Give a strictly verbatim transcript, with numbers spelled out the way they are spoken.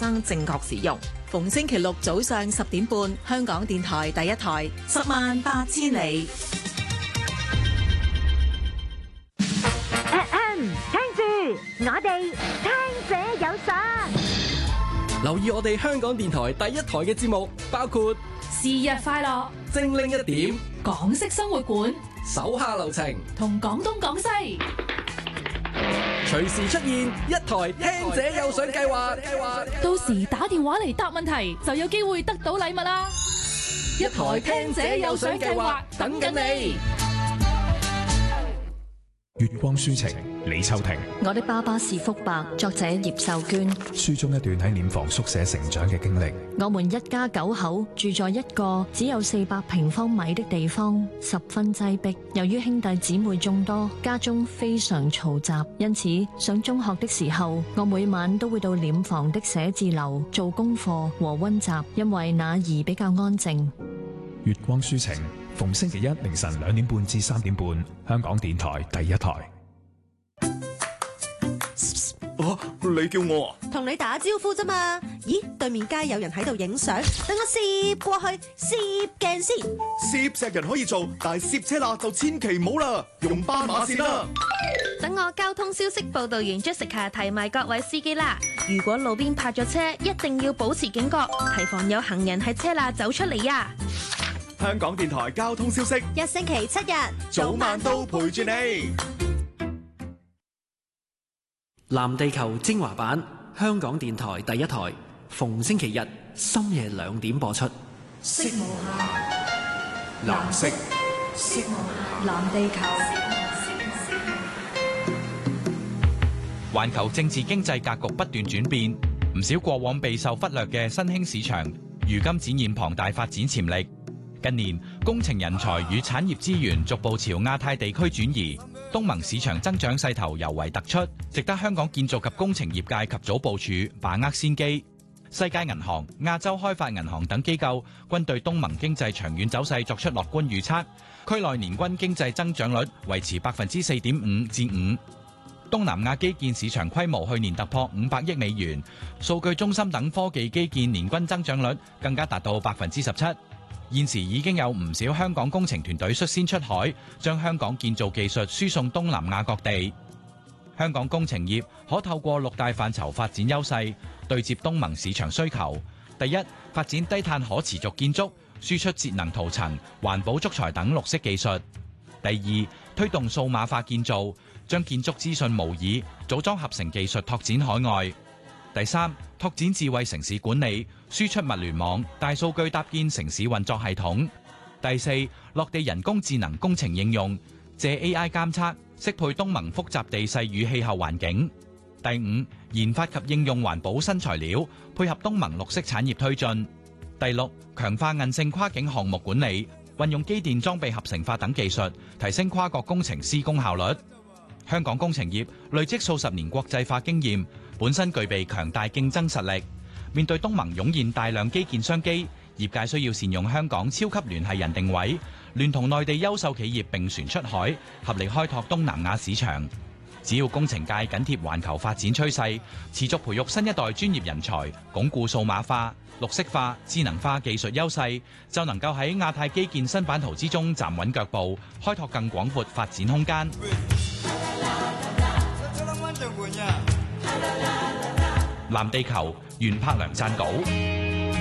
生正確使用。逢星期六早上十點半，香港電台第一台，十萬八千里。 聽住，我哋聽者有賞。 留意我哋香港電台第一台嘅節目，包括是日快樂、 精靈一點、 港式生活館、 手下留情同廣東廣西。 隨時出現一台聽者有賞計劃， 到時打電話嚟答問題就有機會得到禮物啦！ 一台聽者有賞計劃等緊你。 月光書情，李秋婷。 我的爸爸是福伯，作者葉秀娟。 書中一段喺殮房宿舍成長嘅經歷。 我們一家九口住在一個只有四百平方米的地方，十分擠迫。由於兄弟姊妹眾多，家中非常嘈雜，因此上中學的時候，我每晚都會到殮房的寫字樓做功課和溫習，因為那兒比較安靜。 月光書情，逢星期一凌晨兩點半至三點半，香港電台第一台。 哦，你叫我啊？ 同你打招呼啫嘛。咦，對面街有人喺度影相，等我攝過去，攝鏡先。 攝石人可以做，但係攝車罅就千祈唔好啦，用斑馬線啦。 等我交通消息報道員 Jessica 提埋各位司機啦。如果路邊泊咗車，一定要保持警覺，提防有行人喺車罅走出嚟呀。 香港電台交通消息， 一星期七日， 早晚都陪住你。 藍地球精華版，香港電台第一台，逢星期日深夜兩點播出。 色無限，藍色，色無限，藍地球。 環球政治經濟格局不斷轉變，唔少過往備受忽略嘅新興市場，如今展現龐大發展潛力。近年工程人才與產業資源逐步朝亞太地區轉移，東盟市場增長勢頭尤為突出，值得香港建造及工程業界及早部署，把握先機。世界銀行、亞洲開發銀行等機構均對東盟經濟長遠走勢作出樂觀預測，區內年均經濟增長率維持百分之四點五至五。東南亞基建市場規模去年突破五百億美元，數據中心等科技基建年均增長率更加達到百分之十七。現時已經有唔少香港工程團隊率先出海，將香港建造技術輸送東南亞各地。香港工程業可透過六大範疇發展優勢，對接東盟市場需求。第一，發展低碳可持續建築，輸出節能塗層、環保竹材等綠色技術。第二，推動數碼化建造，將建築資訊模擬、組裝合成技術拓展海外。第三，拓展智慧城市管理，輸出物聯網、大數據搭建城市運作系統。第四，落地人工智能工程應用，借 A I 監測，適配東盟複雜地勢與氣候環境。第五，研發及應用環保新材料，配合東盟綠色產業推進。第六，強化韌性跨境項目管理，運用機電裝備合成化等技術，提升跨國工程施工效率。香港工程業累積數十年國際化經驗，本身具備強大競爭實力。面對東盟湧現大量基建商機，業界需要善用香港超級聯繫人定位，聯同內地優秀企業並船出海，合力開拓東南亞市場。只要工程界緊貼環球發展趨勢，持續培育新一代專業人才，鞏固數碼化、綠色化、智能化技術優勢，就能夠喺亞太基建新版圖之中站穩腳步，開拓更廣闊發展空間。藍地球，袁柏良撰稿。